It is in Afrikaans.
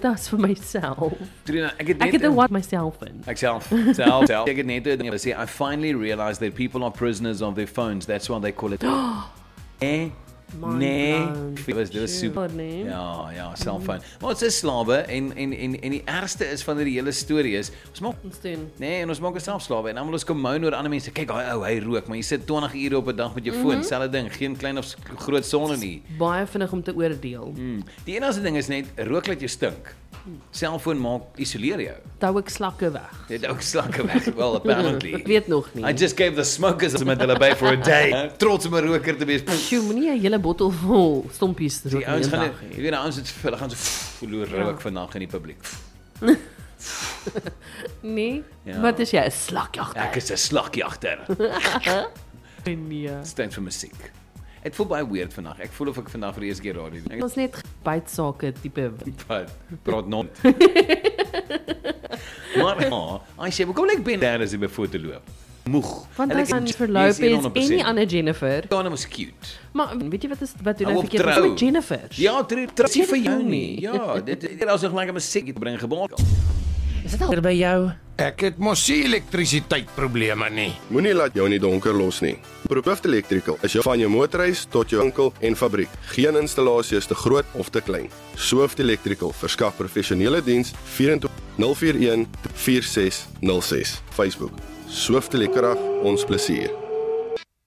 notas vir myself. Trina, ek Ek het 'n wat myself in. Ek self. Ek het net 'n ding gesê, I finally realized that people are prisoners of their phones. That's why they call it. Nee, dit was super. Nee. Ja, selfoon. Maar ons is slawe en die ergste is van die hele storie is, ons maak en ons maak onsself slawe en dan wil ons kom moan oor ander mense. Kyk, hy rook, maar jy sit 20 ure op 'n dag met jou foon, selfde ding, geen klein of groot sonde nie. Baie vinnig om te oordeel. Die enigste ding is net rook laat jou stink. Selfoon maak isoleer jou. Hou ek slakke weg. Dit ook slakke weg. Well, apparently. Ek weet nog nie. I just gave the smokers met hulle by for a day. Trots om 'n roker te wees. Sjoe, moenie 'n hele bottel vol stompies rook Die ouens in 'n gaan, dag hê. jy weet, ouens hulle gaan so verloor rook vandag in die publiek. Nee, Ja. wat is jy, 'n slakjagter? Ek is 'n slagjagter. Nee. It's time vir musiek. Ek voel baie weird vandag. Ek voel of ek vandag vir die eerste keer radio doen. Ons net bytsake tipe. Praat non. Maar ja, as jy kom ek ben daar as jy by foto loop. Moeg. Want En hy ek- gaan jy verloop is en 100%. nie ander Jennifer. Dana was cute. Maar weet jy wat doen Hou hy op verkeerd trou. met Jennifer? Ja, trou vir jou nie. nie. Ja, dit as nog lekker musiek bring gebaar. Is dit al by jou? Ek het mos nie elektrisiteitprobleme nie. Moenie laat jou in die donker los nie. Probeer Electrical is jou van jou motorhuis tot jou winkel en fabriek. Geen installasie is te groot of te klein. Swift Electrical verskaf professionele diens 041 4606. Facebook. Swift Electrical, ons plesier.